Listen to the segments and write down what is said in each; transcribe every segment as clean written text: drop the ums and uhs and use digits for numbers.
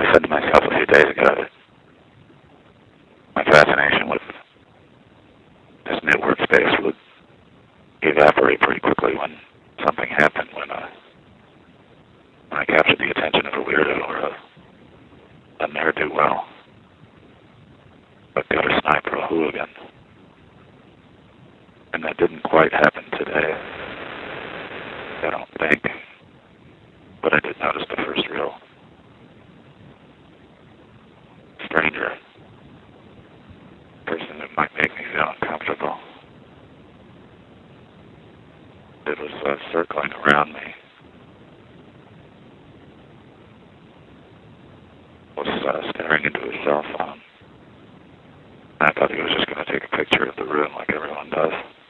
I said to myself a few days ago that my fascination with this new workspace would evaporate pretty quickly when something happened, when I captured the attention of a weirdo or a ne'er-do-well, a gutter sniper, a hooligan. And that didn't quite happen today, I don't think. But I did notice the first real stranger, person that might make me feel uncomfortable. It was circling around me. Was staring into his cell phone. I thought he was just going to take a picture of the room like everyone does.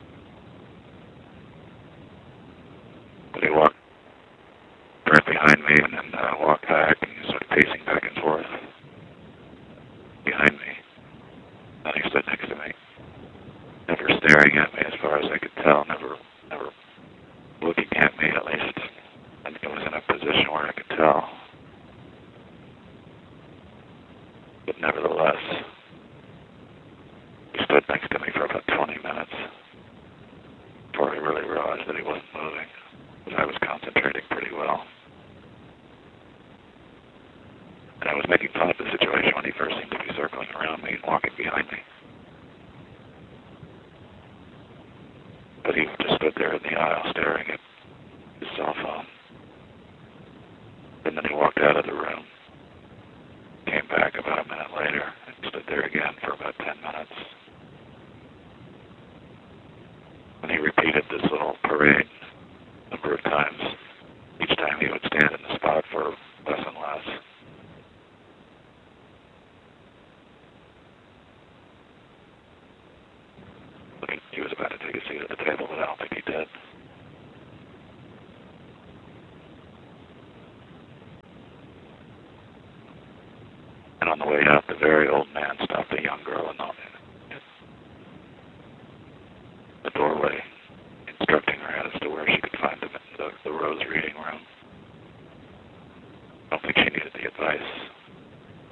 But he walked right behind me and then walked back and he started pacing back and forth behind me. Then he stood next to me, never staring at me as far as I could tell, never looking at me at least. And he was in a position where I could tell. But nevertheless, he stood next to me for about 20 minutes before I really realized that he wasn't moving, because I was concentrating pretty well. And I was making fun of the situation when he first seemed to be circling around me and walking behind me. But he just stood there in the aisle staring at his cell phone. And then he walked out of the room, came back about a minute later, and stood there again for about 10 minutes. And he repeated this little parade a number of times. Each time he would stand in the spot for less and less. He was about to take a seat at the table, but I don't think he did. And on the way out, the very old man stopped a young girl in the doorway, instructing her as to where she could find him in the Rose reading room. I don't think she needed the advice.